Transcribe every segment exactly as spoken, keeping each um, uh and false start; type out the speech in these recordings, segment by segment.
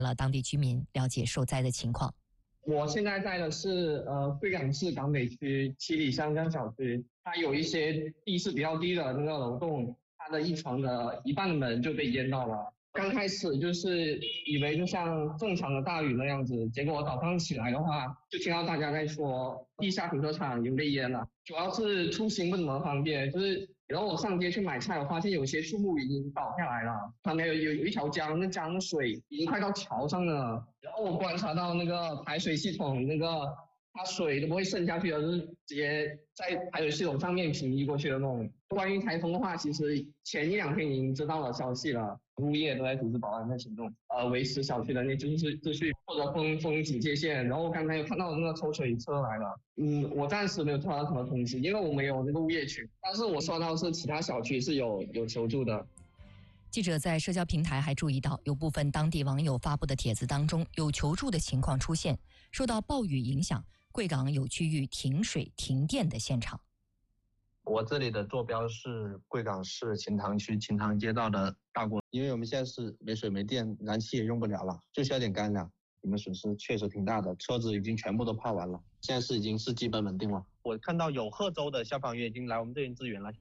了当地居民了解受灾的情况。 我现在在的是呃贵港市港北区七里香江小区，它有一些地势比较低的那个楼栋，它的一层的一半门就被淹到了。刚开始就是以为就像正常的大雨那样子，结果早上起来的话，就听到大家在说地下停车场已经被淹了，主要是出行不怎么方便，就是然后我上街去买菜，我发现有些树木已经倒下来了，旁边有有有一条江，那江的水已经快到桥上了。然后我观察到那个排水系统，那个它水都不会渗下去的，就是直接在排水系统上面平移过去的那种。关于台风的话，其实前一两天已经知道了消息了，物业都在组织保安的行动，呃，维持小区的那秩序秩序或者封封警戒线。然后我刚才有看到那个抽水车来了，嗯，我暂时没有收到什么通知，因为我没有那个物业群，但是我收到是其他小区是有有求助的。 记者在社交平台还注意到，有部分当地网友发布的帖子当中有求助的情况出现。受到暴雨影响，贵港有区域停水停电的现场。 我这里的坐标是贵港市秦塘区秦塘街道的大锅，因为我们现在是没水没电，燃气也用不了了，就需要点干粮。你们损失确实挺大的，车子已经全部都泡完了，现在是已经是基本稳定了。我看到有贺州的消防员已经来我们这边支援了。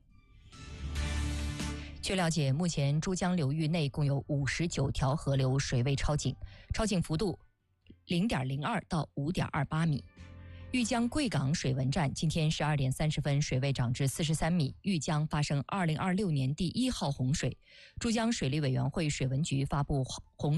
据了解，目前珠江流域内共有五十九条河流水位超警，超警幅度 零点零二 到 五点二八米。玉江贵港水文站今天十二点三十分水位涨至四十三米，玉江发生二零二六年第一号洪水。珠江水利委员会水文局发布洪